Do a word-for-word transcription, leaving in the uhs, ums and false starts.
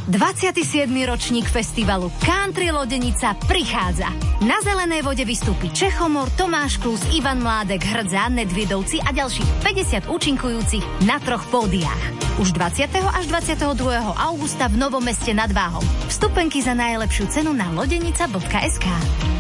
dvadsiaty siedmy ročník festivalu Country Lodenica prichádza. Na zelenej vode vystúpi Čechomor, Tomáš Klus, Ivan Mládek, Hrdza, Nedviedovci a ďalších päťdesiat účinkujúcich na troch pódiách. Už dvadsiateho až dvadsiateho druhého augusta v Novom Meste nad Váhom. Vstupenky za najlepšiu cenu na lodenica bodka es ká.